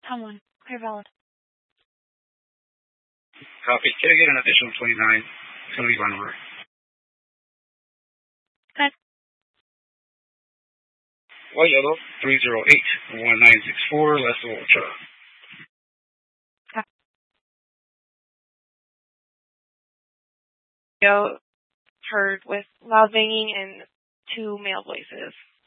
Tomlin, clear valid. Copy. Can I get an additional 29? It's going to be one over. Okay. White yellow, 308-1964, last Ultra. Heard with loud banging and 2 male voices.